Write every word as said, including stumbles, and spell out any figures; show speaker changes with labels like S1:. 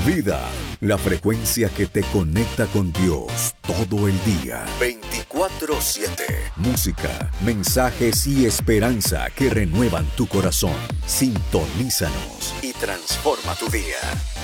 S1: Vida, la frecuencia que te conecta con Dios todo el día. veinticuatro siete. Música, mensajes y esperanza que renuevan tu corazón. Sintonízanos y transforma tu día.